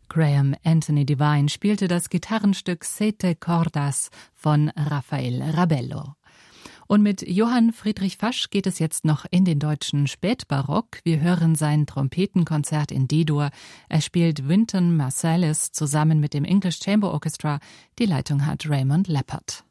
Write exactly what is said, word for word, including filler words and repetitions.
Graham Anthony Devine spielte das Gitarrenstück Sette Cordas von Rafael Rabello. Und mit Johann Friedrich Fasch geht es jetzt noch in den deutschen Spätbarock. Wir hören sein Trompetenkonzert in D-Dur. Er spielt Wynton Marsalis zusammen mit dem English Chamber Orchestra. Die Leitung hat Raymond Leppard.